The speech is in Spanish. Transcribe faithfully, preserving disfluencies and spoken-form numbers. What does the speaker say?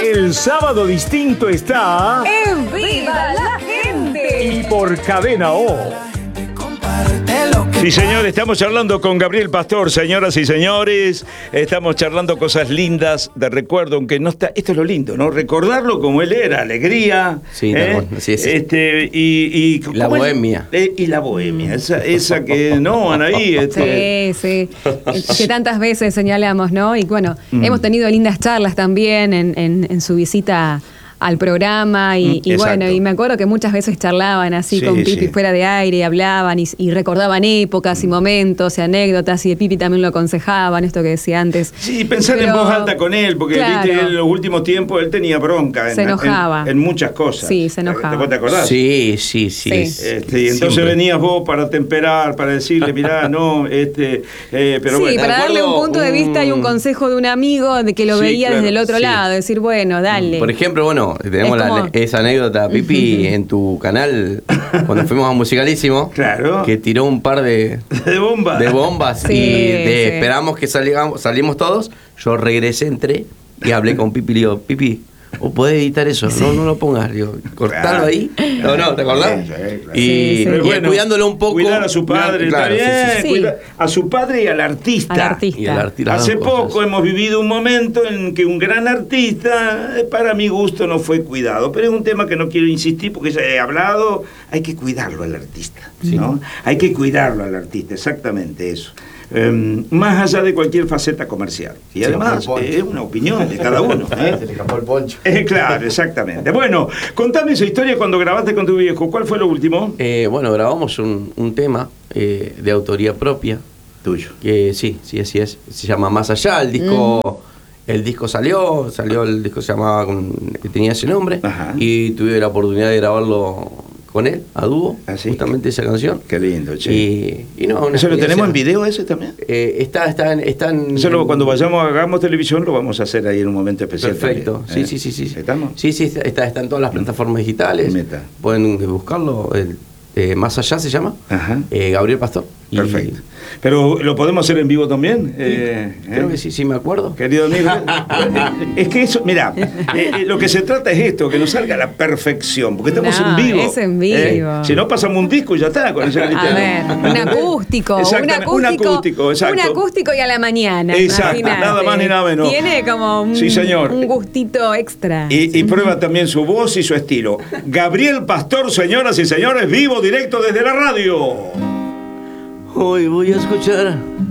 El sábado distinto está ¡En Viva la Gente! y por Cadena O. Sí, señor, estamos charlando con Gabriel Pastor, señoras y señores. Estamos charlando cosas lindas de recuerdo, aunque no está. Esto es lo lindo, ¿no? Recordarlo como él era, alegría. Sí, ¿eh? no, así es. Este, y, y, La bohemia. Eh, y la bohemia, esa, esa que no, Anaí. Este, Sí, sí, que tantas veces señalamos, ¿no? Y bueno, Mm. hemos tenido lindas charlas también en, en, en su visita al programa y, Mm, y bueno, exacto. y me acuerdo que muchas veces charlaban así Sí, con Pipi sí. fuera de aire y hablaban y, y recordaban épocas y momentos y anécdotas y de Pipi también lo aconsejaban, esto que decía antes. Sí, pensar Pero, en voz alta con él, porque claro, viste, en los últimos tiempos él tenía bronca. Se en, enojaba. En, en muchas cosas. Sí, se enojaba. ¿Te, te acordás? Sí, sí, sí. Sí. es- Este, y entonces siempre. venías vos para temperar, para decirle, mirá, no, este, eh, pero sí, bueno. para darle un acuerdo punto de vista y un un- consejo de un amigo de que lo Sí, veía claro, desde el otro sí. lado, decir, bueno, dale. Por ejemplo, bueno, tenemos Es la- como- esa anécdota, Pipi, en tu canal, cuando fuimos a Musicalísimo, Claro. que tiró un par de, De bomba. de bombas Sí, y de, sí. esperamos que salgamos, salimos todos. Yo regresé, entré y hablé con Pipi y le digo, Pipi, ¿o podés editar eso? No, no lo pongas, digo, cortalo Claro. ahí. No, no, ¿te acordás? Sí, sí, claro. Y, Sí, sí. y Pero bueno, cuidándolo un poco. Cuidar a su padre, Claro, está sí, bien. sí, sí. Sí. cuida- a su padre y al artista. Al artista. Y el arti- las Hace dos cosas. poco hemos vivido un momento en que un gran artista, eh, para mi gusto, no fue cuidado. Pero es un tema que no quiero insistir porque ya he hablado. Hay que cuidarlo al artista, ¿no? Hay que cuidarlo al artista, exactamente eso. Eh, más allá de cualquier faceta comercial. Y además eh, es una opinión de cada uno. ¿eh? Se le escapó el poncho. Eh, claro, exactamente. Bueno, contame esa historia cuando grabaste con tu viejo. ¿Cuál fue lo último? Eh, bueno, grabamos un, un tema eh, de autoría propia. Tuyo. Que sí, sí, así es. Se llama Más Allá. El disco, el disco salió, salió el disco se llamaba, con- que tenía ese nombre. Ajá. Y tuve la oportunidad de grabarlo con él, a dúo, ¿Ah, sí? justamente esa canción. Qué lindo, che. Y, y no, una ¿Eso lo experiencia- tenemos en video ese también? Eh, está, está, en, está en- Eso lo- cuando vayamos, hagamos televisión, lo vamos a hacer ahí en un momento especial. Perfecto, también, sí, ¿eh? sí, sí, sí. ¿Estamos? Sí, sí, está, está, está en todas las plataformas digitales. Meta. Pueden buscarlo. el, eh, Más Allá se llama. Ajá. Eh, Gabriel Pastor. Y- Perfecto. Pero ¿lo podemos hacer en vivo también? Eh, Creo ¿eh? que sí, sí me acuerdo. Querido amigo, es que eso, mira, eh, eh, lo que se trata es esto, que nos salga a la perfección, porque estamos No, en vivo. es en vivo. ¿eh? Si no, pasamos un disco y ya está con ese A cristiano. ver, un acústico, un Exactamente, acústico, un acústico, exacto. un acústico y a la mañana. Exacto, imagínate. nada más ni nada menos. Tiene como un, Sí, señor. un gustito extra. Y, y prueba también su voz y su estilo. Gabriel Pastor, señoras y señores, vivo, directo desde la radio. Hoy voy a escuchar